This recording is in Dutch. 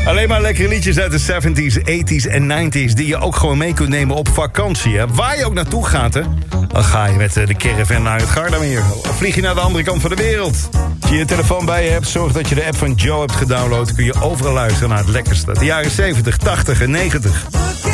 Alleen maar lekkere liedjes uit de 70s, 80s en 90s... die je ook gewoon mee kunt nemen op vakantie. Hè? Waar je ook naartoe gaat, hè? Dan ga je met de caravan naar het Gardameer. Of vlieg je naar de andere kant van de wereld. Als je je telefoon bij je hebt, zorg dat je de app van Joe hebt gedownload. Kun je overal luisteren naar het lekkerste. De jaren 70, 80 en 90.